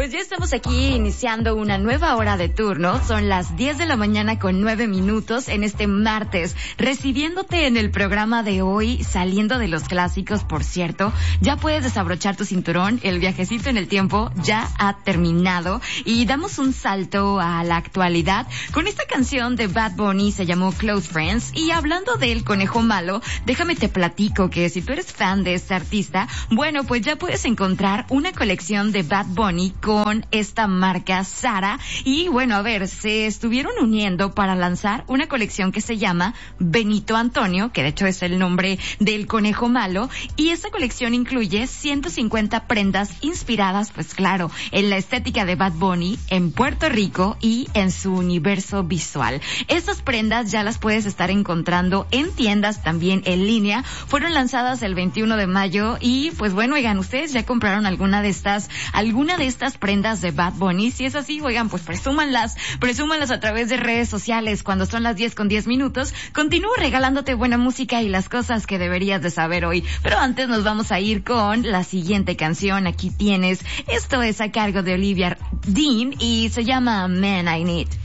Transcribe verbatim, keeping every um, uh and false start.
Pues ya estamos aquí iniciando una nueva hora de turno. Son las diez de la mañana con nueve minutos en este martes. Recibiéndote en el programa de hoy, saliendo de los clásicos, por cierto. Ya puedes desabrochar tu cinturón. El viajecito en el tiempo ya ha terminado. Y damos un salto a la actualidad con esta canción de Bad Bunny, se llamó Close Friends. Y hablando del conejo malo, déjame te platico que si tú eres fan de este artista, bueno, pues ya puedes encontrar una colección de Bad Bunny con esta marca Zara. Y bueno, a ver, se estuvieron uniendo para lanzar una colección que se llama Benito Antonio, que de hecho es el nombre del conejo malo. Y esta colección incluye ciento cincuenta prendas inspiradas, pues claro, en la estética de Bad Bunny, en Puerto Rico y en su universo visual. Estas prendas ya las puedes estar encontrando en tiendas, también en línea. Fueron lanzadas el veintiuno de mayo y pues bueno, oigan, ¿ustedes ya compraron alguna de estas, alguna de estas prendas de Bad Bunny? Si es así, oigan, pues presúmanlas, presúmanlas a través de redes sociales. Cuando son las diez con diez minutos, continúo regalándote buena música y las cosas que deberías de saber hoy. Pero antes nos vamos a ir con la siguiente canción. Aquí tienes, esto es a cargo de Olivia Dean y se llama Man I Need.